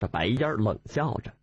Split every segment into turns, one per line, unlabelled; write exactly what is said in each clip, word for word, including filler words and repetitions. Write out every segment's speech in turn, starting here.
这白烟冷笑着：“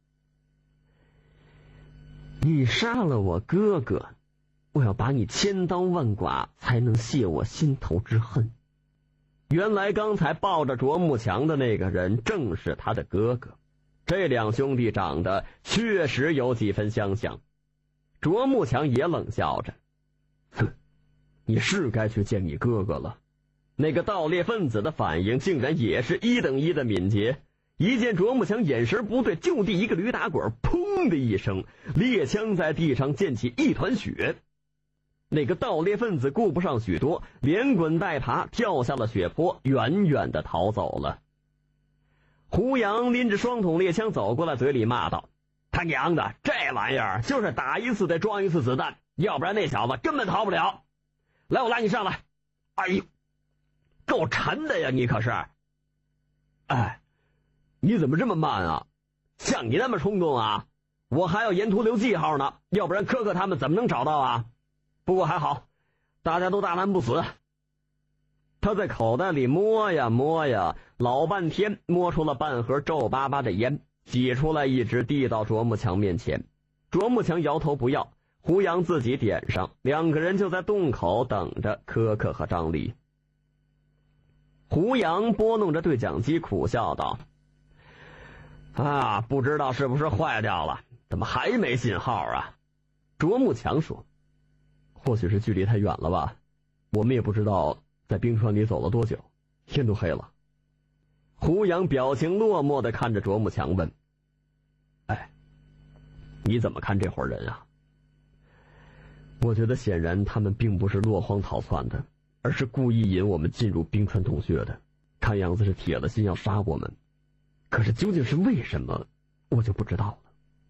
你杀了我哥哥，我要把你千刀万剐，才能泄我心头之恨。”原来刚才抱着卓木强的那个人正是他的哥哥，这两兄弟长得确实有几分相像。卓木强也冷笑着：“哼，你是该去见你哥哥了。”那个盗猎分子的反应竟然也是一等一的敏捷，一见卓木强眼神不对，就地一个驴打滚，砰的一声，猎枪在地上溅起一团血。那个盗猎分子顾不上许多，连滚带爬跳下了血坡，远远的逃走了。胡杨拎着双筒猎枪走过来，嘴里骂道：“他娘的，这玩意儿就是打一次得装一次子弹，要不然那小子根本逃不了。来，我拉你上来。”哎呦，够沉的呀，你可是。哎，你怎么这么慢啊？像你那么冲动啊？我还要沿途留记号呢，要不然科科他们怎么能找到啊？不过还好，大家都大难不死。他在口袋里摸呀摸呀，老半天摸出了半盒皱巴巴的烟，挤出来一支递到卓木强面前。卓木强摇头不要，胡杨自己点上，两个人就在洞口等着科科和张力。胡杨拨弄着对讲机苦笑道：“啊，不知道是不是坏掉了，怎么还没信号啊？”卓木强说：“或许是距离太远了吧，我们也不知道在冰川里走了多久，天都黑了。”胡杨表情落寞地看着卓木强问：“哎，你怎么看这伙人啊？”我觉得显然他们并不是落荒逃窜的，而是故意引我们进入冰川洞穴的，看样子是铁了心要杀我们。可是究竟是为什么，我就不知道了。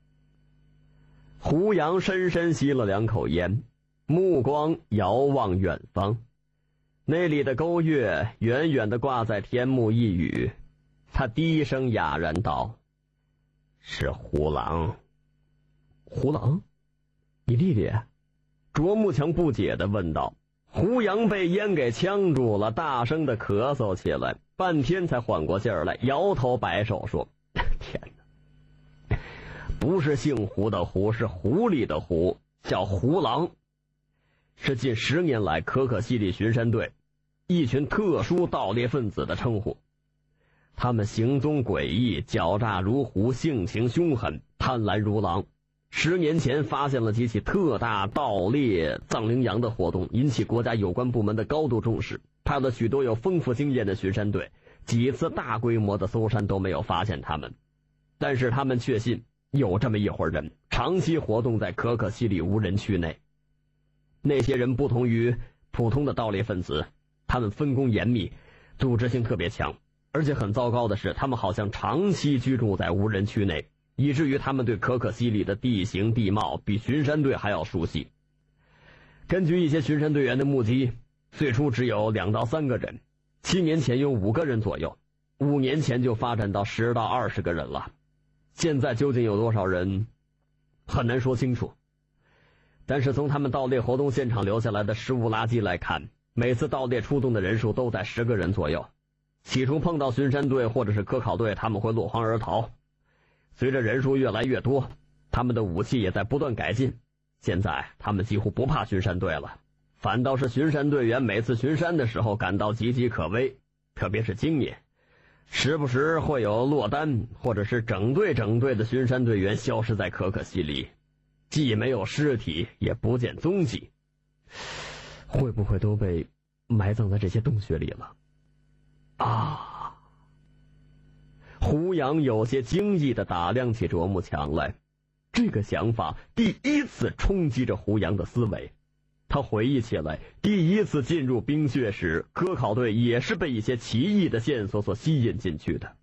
胡杨深深吸了两口烟，目光遥望远方，那里的钩月远远地挂在天幕一隅。他低声哑然道：“是胡狼。”胡狼？你弟弟？卓木强不解地问道。胡杨被烟给呛住了，大声地咳嗽起来，半天才缓过劲儿来，摇头摆手说：“天哪，不是姓胡的胡，是狐狸的狐，叫胡狼，是近十年来可可西里巡山队一群特殊盗猎分子的称呼。他们行踪诡异，狡诈如狐，性情凶狠，贪婪如狼。十年前发现了几起特大盗猎藏羚羊的活动，引起国家有关部门的高度重视，派了许多有丰富经验的巡山队，几次大规模的搜山都没有发现他们。但是他们确信有这么一伙人长期活动在可可西里无人区内。那些人不同于普通的盗猎分子，他们分工严密，组织性特别强，而且很糟糕的是，他们好像长期居住在无人区内，以至于他们对可可西里的地形地貌比巡山队还要熟悉。根据一些巡山队员的目击，最初只有两到三个人，七年前有五个人左右，五年前就发展到十到二十个人了。现在究竟有多少人，很难说清楚。但是从他们盗猎活动现场留下来的食物垃圾来看，每次盗猎出动的人数都在十个人左右。起初碰到巡山队或者是科考队，他们会落荒而逃。随着人数越来越多，他们的武器也在不断改进。现在他们几乎不怕巡山队了，反倒是巡山队员每次巡山的时候感到岌岌可危。特别是今年，时不时会有落单或者是整队整队的巡山队员消失在可可西里，既没有尸体也不见踪迹。会不会都被埋葬在这些洞穴里了啊？胡杨有些惊异地打量起卓木强来，这个想法第一次冲击着胡杨的思维。他回忆起来，第一次进入冰穴时，科考队也是被一些奇异的线索所吸引进去的。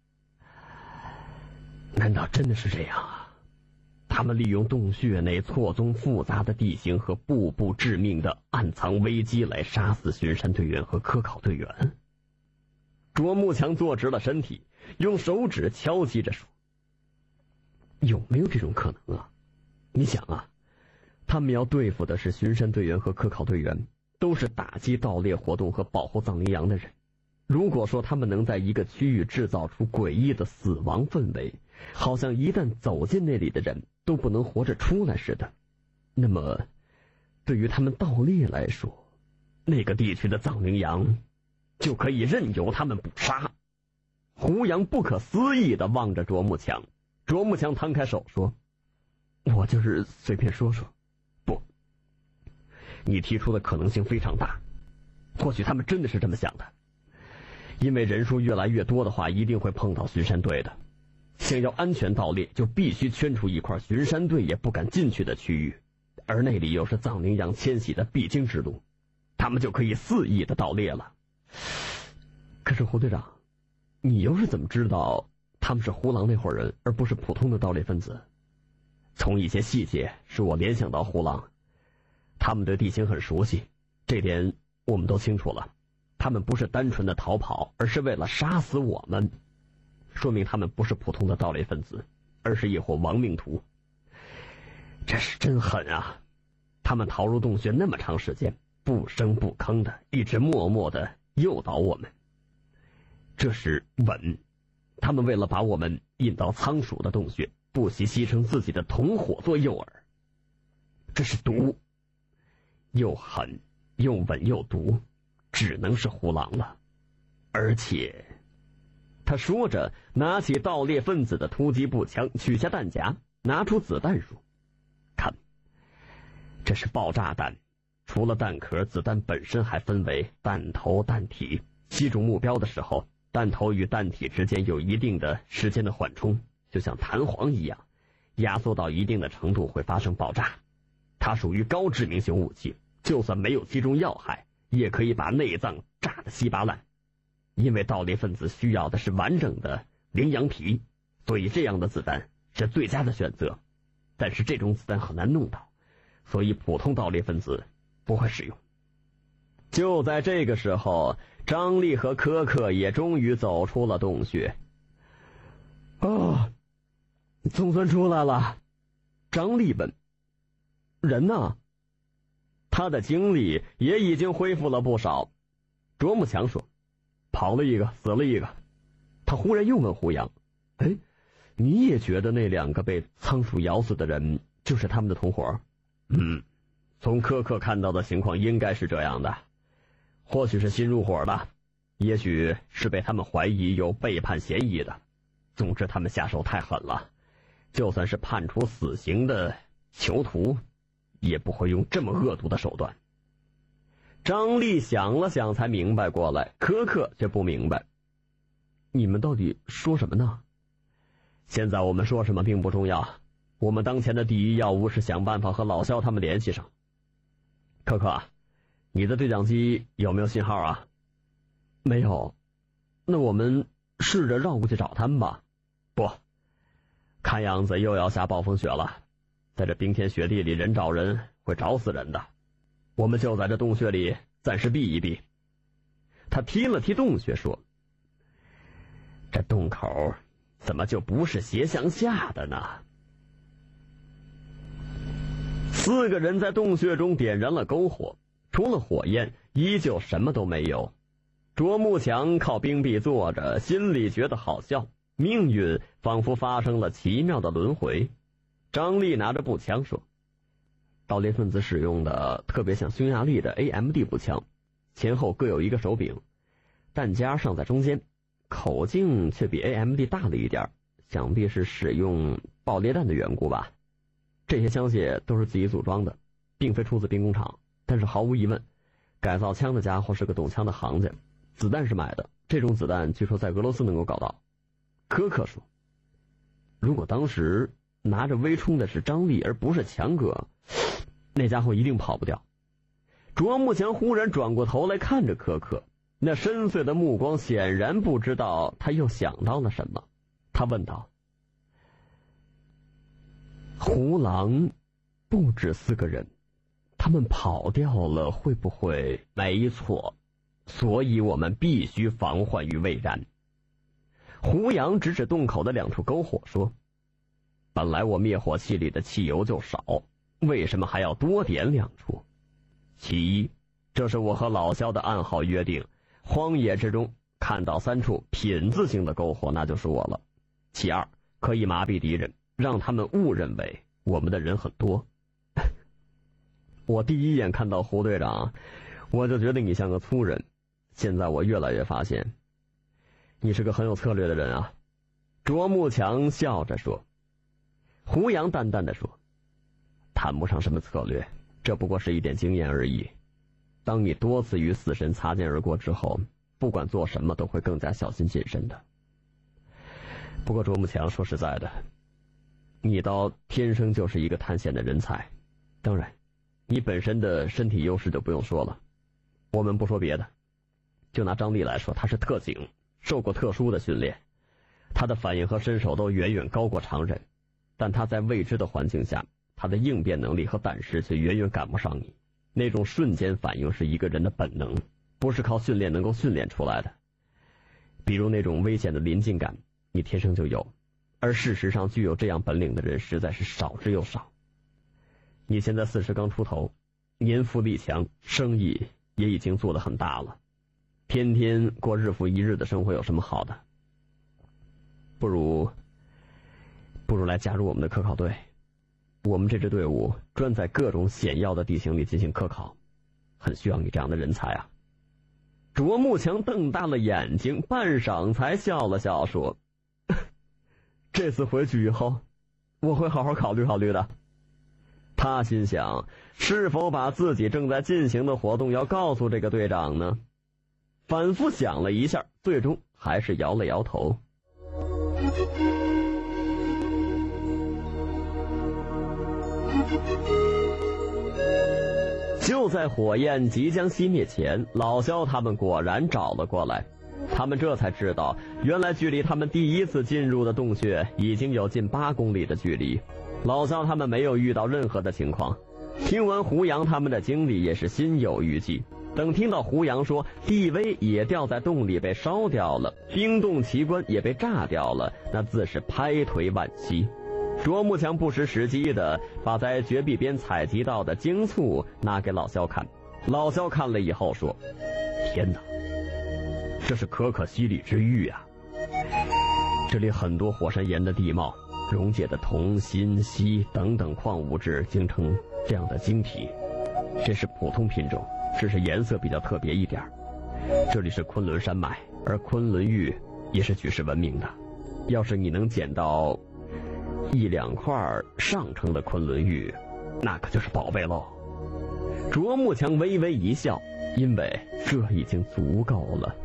难道真的是这样啊？他们利用洞穴内错综复杂的地形和步步致命的暗藏危机来杀死巡山队员和科考队员。卓木强坐直了身体，用手指敲击着说：“有没有这种可能啊？你想啊，他们要对付的是巡山队员和科考队员，都是打击盗猎活动和保护藏羚羊的人。 如果说他们能在一个区域制造出诡异的死亡氛围，好像一旦走进那里的人都不能活着出来似的，那么对于他们盗猎来说，那个地区的藏羚羊就可以任由他们捕杀。胡杨不可思议地望着卓木强，卓木强摊开手说：“我就是随便说说。不，你提出的可能性非常大，或许他们真的是这么想的。因为人数越来越多的话，一定会碰到巡山队的。想要安全盗猎，就必须圈出一块巡山队也不敢进去的区域，而那里又是藏羚羊迁徙的必经之路，他们就可以肆意的盗猎了。可是胡队长，你又是怎么知道他们是胡狼那伙人，而不是普通的盗猎分子？从一些细节使我联想到胡狼，他们对地形很熟悉，这点我们都清楚了。他们不是单纯的逃跑，而是为了杀死我们，说明他们不是普通的盗猎分子，而是一伙亡命徒。这是真狠啊！他们逃入洞穴那么长时间，不声不吭的，一直默默的诱导我们。这是稳，他们为了把我们引到仓鼠的洞穴，不惜牺牲自己的同伙做诱饵。这是毒，又狠又稳又毒，只能是胡狼了。而且他说着拿起盗猎分子的突击步枪，取下弹夹，拿出子弹说：“看，这是爆炸弹，除了弹壳，子弹本身还分为弹头弹体，击中目标的时候，弹头与弹体之间有一定的时间的缓冲，就像弹簧一样，压缩到一定的程度会发生爆炸。它属于高致命性武器，就算没有击中要害，也可以把内脏炸得稀巴烂。因为盗猎分子需要的是完整的羚羊皮，所以这样的子弹是最佳的选择。但是这种子弹很难弄到，所以普通盗猎分子不会使用。”就在这个时候，张力和柯克也终于走出了洞穴。哦，总算出来了。张力问：“人呢？”他的精力也已经恢复了不少。卓木强说：“跑了一个，死了一个。”他忽然又问胡杨：“哎，你也觉得那两个被仓鼠咬死的人就是他们的同伙？”“嗯，从柯克看到的情况应该是这样的。或许是新入伙的，也许是被他们怀疑有背叛嫌疑的。总之他们下手太狠了，就算是判处死刑的囚徒也不会用这么恶毒的手段。”张力想了想才明白过来，柯克却不明白。“你们到底说什么呢？”“现在我们说什么并不重要，我们当前的第一要务是想办法和老肖他们联系上。柯克，你的对讲机有没有信号啊？”“没有。”“那我们试着绕过去找他们吧。”“不，看样子又要下暴风雪了，在这冰天雪地里人找人会找死人的。我们就在这洞穴里暂时避一避。”他踢了踢洞穴说：“这洞口怎么就不是斜向下的呢？”四个人在洞穴中点燃了篝火，除了火焰依旧什么都没有。卓木强靠冰壁坐着，心里觉得好笑，命运仿佛发生了奇妙的轮回。张力拿着步枪说：“盗猎分子使用的特别像匈牙利的 A M D 步枪，前后各有一个手柄，弹夹上在中间，口径却比 A M D 大了一点，想必是使用爆裂弹的缘故吧。这些枪械都是自己组装的，并非出自兵工厂，但是毫无疑问，改造枪的家伙是个懂枪的行家。子弹是买的，这种子弹据说在俄罗斯能够搞到。”柯克说：“如果当时拿着微冲的是张力而不是强哥，那家伙一定跑不掉。”卓木强忽然转过头来看着柯克，那深邃的目光显然不知道他又想到了什么。他问道：“胡狼不止四个人，他们跑掉了会不会？”“没错，所以我们必须防患于未然。”胡杨指指洞口的两处篝火说：“本来我灭火器里的汽油就少，为什么还要多点两处？其一，这是我和老肖的暗号约定，荒野之中看到三处品字形的篝火，那就是我了。其二，可以麻痹敌人，让他们误认为我们的人很多。我第一眼看到胡队长，我就觉得你像个粗人，现在我越来越发现你是个很有策略的人啊。卓木强笑着说。胡杨淡淡的说，谈不上什么策略，这不过是一点经验而已。当你多次与死神擦肩而过之后，不管做什么都会更加小心谨慎的。不过卓木强，说实在的，你倒天生就是一个探险的人才。当然你本身的身体优势就不用说了，我们不说别的，就拿张力来说，他是特警，受过特殊的训练，他的反应和身手都远远高过常人，但他在未知的环境下，他的应变能力和胆识却远远赶不上你。那种瞬间反应是一个人的本能，不是靠训练能够训练出来的。比如那种危险的临近感，你天生就有，而事实上具有这样本领的人实在是少之又少。你现在四十刚出头，年富力强，生意也已经做得很大了，天天过日复一日的生活有什么好的？不如不如来加入我们的科考队。我们这支队伍专在各种险要的地形里进行科考，很需要你这样的人才啊。卓木强瞪大了眼睛，半晌才笑了笑说，这次回去以后我会好好考虑考虑的。他心想，是否把自己正在进行的活动要告诉这个队长呢？反复想了一下，最终还是摇了摇头。就在火焰即将熄灭前，老肖他们果然找了过来。他们这才知道，原来距离他们第一次进入的洞穴已经有近八公里的距离。老肖他们没有遇到任何的情况。听闻胡杨他们的经历，也是心有余悸。等听到胡杨说地威也掉在洞里被烧掉了，冰洞奇观也被炸掉了，那自是拍腿惋惜。卓木强不失时机的把在绝壁边采集到的精醋拿给老肖看。老肖看了以后说，天哪，这是可可西里之玉啊！这里很多火山岩的地貌溶解的铜、锌、锡等等矿物质形成这样的晶体，这是普通品种，只是颜色比较特别一点。这里是昆仑山脉，而昆仑玉也是举世闻名的。要是你能捡到一两块上乘的昆仑玉，那可就是宝贝喽。卓木强微微一笑，因为这已经足够了。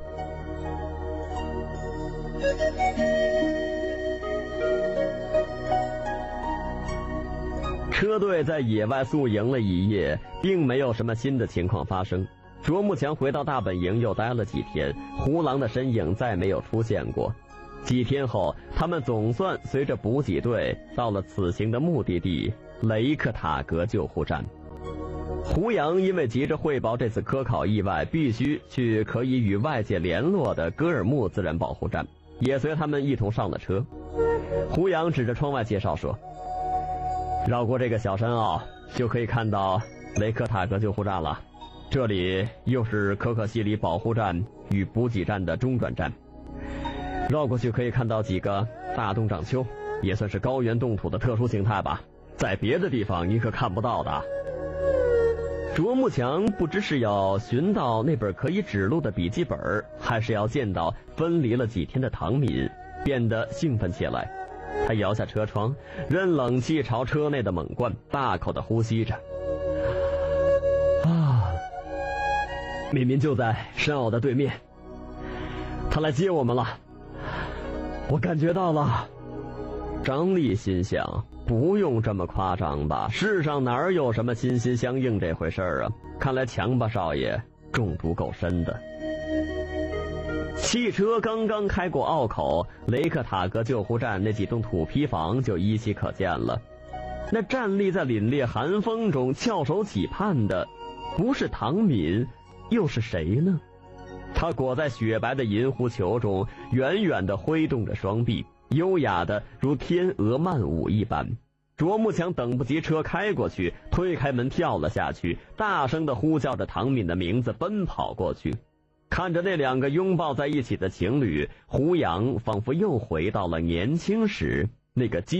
车队在野外宿营了一夜，并没有什么新的情况发生。卓木强回到大本营又待了几天，胡狼的身影再没有出现过。几天后，他们总算随着补给队到了此行的目的地雷克塔格救护站。胡杨因为急着汇报这次科考意外，必须去可以与外界联络的戈尔木自然保护站，也随他们一同上了车。胡杨指着窗外介绍说，绕过这个小山坳就可以看到雷克塔格救护站了，这里又是可可西里保护站与补给站的中转站。绕过去可以看到几个大洞长丘，也算是高原冻土的特殊形态吧，在别的地方你可看不到的。卓木强不知是要寻到那本可以指路的笔记本，还是要见到分离了几天的唐敏，变得兴奋起来。他摇下车窗，任冷气朝车内的猛灌，大口的呼吸着。啊，敏敏就在山坳的对面，他来接我们了，我感觉到了。张力心想，不用这么夸张吧，世上哪有什么心心相印这回事儿啊？看来强巴少爷中毒够深的。汽车刚刚开过坳口，雷克塔格救护站那几栋土坯房就依稀可见了。那站立在凛冽寒风中翘首企盼的，不是唐敏又是谁呢？他裹在雪白的银狐裘中，远远地挥动着双臂，优雅的如天鹅漫舞一般。卓木强等不及车开过去，推开门跳了下去，大声地呼叫着唐敏的名字，奔跑过去。 看着那两个拥抱在一起的情侣，胡杨仿佛又回到了年轻时那个